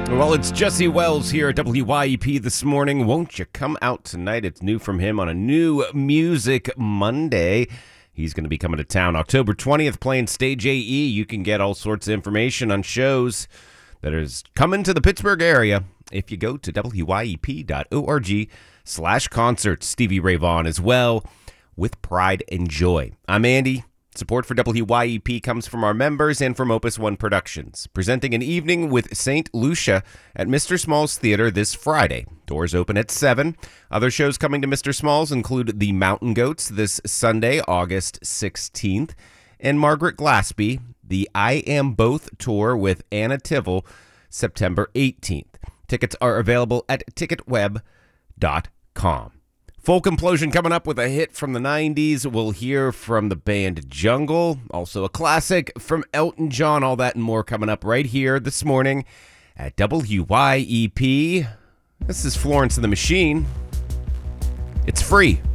Well, it's Jesse Wells here at WYEP this morning. Won't you come out tonight? It's new from him on a new Music Monday. He's going to be coming to town October 20th playing Stage AE. You can get all sorts of information on shows that is coming to the Pittsburgh area if you go to wyep.org/concerts. Stevie Ray Vaughan as well with Pride and Joy. I'm Andy. Support for WYEP comes from our members and from Opus One Productions, presenting an evening with St. Lucia at Mr. Small's Theater this Friday. Doors open at 7. Other shows coming to Mr. Small's include the Mountain Goats this Sunday, August 16th, and Margaret Glaspie, the I Am Both tour with Anna Tivell, September 18th. Tickets are available at ticketweb.com. Folk Implosion coming up with a hit from the 90s. We'll hear from the band Jungle. Also a classic from Elton John. All that and more coming up right here this morning at WYEP. This is Florence and the Machine. It's free.